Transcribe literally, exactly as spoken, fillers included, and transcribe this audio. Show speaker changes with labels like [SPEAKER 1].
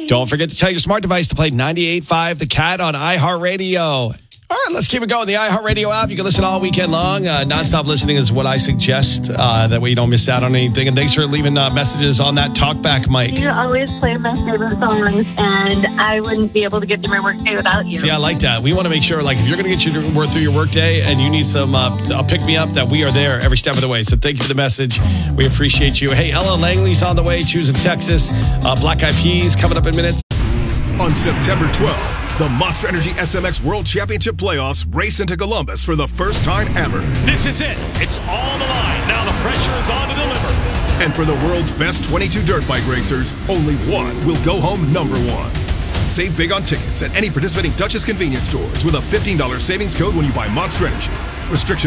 [SPEAKER 1] Don't forget to tell your smart device to play ninety-eight point five The Cat on iHeartRadio. All right, let's keep it going. The iHeartRadio app, you can listen all weekend long. Uh, nonstop listening is what I suggest. Uh, that way you don't miss out on anything. And thanks for leaving uh, messages on that talkback mic.
[SPEAKER 2] You always play my favorite songs, and I wouldn't be able to get through my workday without you.
[SPEAKER 1] See, I like that. We want to make sure, like, if you're going to get your work through your workday and you need some uh, a pick-me-up, that we are there every step of the way. So thank you for the message. We appreciate you. Hey, Ella Langley's on the way, choosing Texas. Uh, Black Eyed Peas coming up in minutes.
[SPEAKER 3] On September twelfth, the Monster Energy S M X World Championship Playoffs race into Columbus for the first time ever.
[SPEAKER 4] This is it. It's all the line. Now the pressure is on to deliver.
[SPEAKER 3] And for the world's best twenty-two dirt bike racers, only one will go home number one. Save big on tickets at any participating Dutchess convenience stores with a fifteen dollars savings code when you buy Monster Energy. Restrictions